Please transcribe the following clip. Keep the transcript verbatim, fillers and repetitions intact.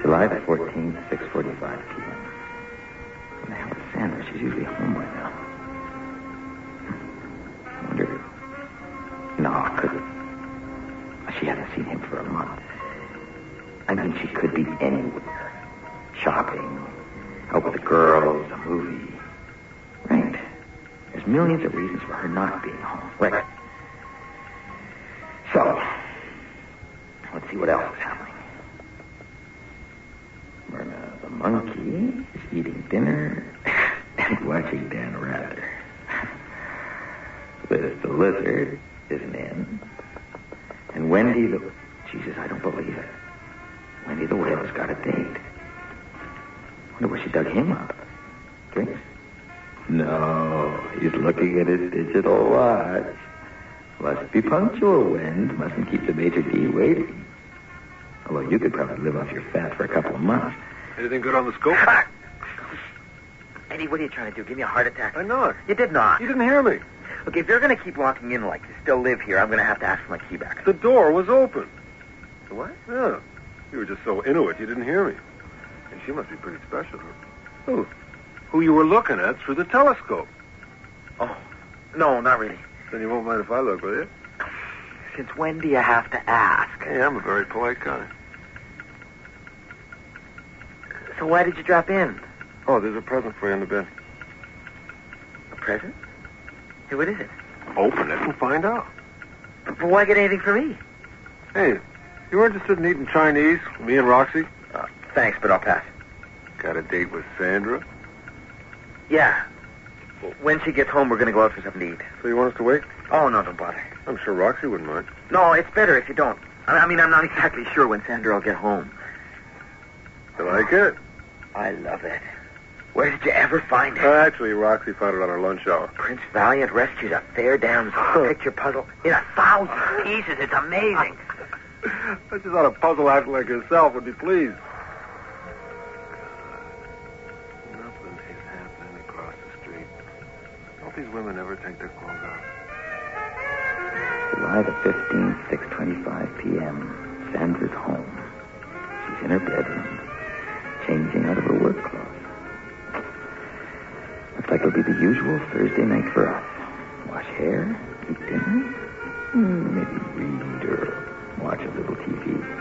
July the fourteenth, six forty-five p.m. Where the hell is Sandra? She's usually home by now. I wonder... No, it couldn't. She hasn't seen him for a month. I mean, she could be anywhere. Shopping, out with the girls, a movie. Right. There's millions of reasons for her not being home. Right. So, let's see what else is happening. Myrna the monkey is eating dinner and watching Dan Rather. Liz the lizard isn't in. And Wendy the... Jesus, I don't believe it. Wendy the whale's got a date. Wonder where she dug him up. Drinks? No, he's looking at his digital watch. Must be punctual, Wend. Mustn't keep the Major D waiting. Although you could probably live off your fat for a couple of months. Anything good on the scope? Eddie, what are you trying to do? Give me a heart attack? I know it. You did not. You didn't hear me. Okay, if you're going to keep walking in like you still live here, I'm going to have to ask for my key back. The door was open. The what? Yeah. You were just so into it, you didn't hear me. And she must be pretty special, huh? Who? Who you were looking at through the telescope. Oh, no, not really. Then you won't mind if I look, will you? Since when do you have to ask? Hey, I'm a very polite guy. So why did you drop in? Oh, there's a present for you in the bin. A present? Hey, what is it? Open it and find out. But why get anything for me? Hey, you were interested in eating Chinese? Me and Roxy? Uh, thanks, but I'll pass. Got a date with Sandra? Yeah. When she gets home, we're going to go out for something to eat. So you want us to wait? Oh, no, don't bother. I'm sure Roxy wouldn't mind. No, it's better if you don't. I I mean, I'm not exactly sure when Sandra will get home. You like it? I love it. Where did you ever find it? Uh, actually, Roxy found it on her lunch hour. Prince Valiant rescues a fair damsel. Picture puzzle in a thousand pieces. It's amazing. I just thought a puzzle actor like yourself would be pleased. God, nothing is happening across the street. Don't these women ever take their clothes off? July the fifteenth, six twenty-five p.m. Sandra's home. She's in her bedroom, changing out of her work clothes. Looks like it'll be the usual Thursday night for us. Wash hair, eat dinner, maybe read or watch a little T V.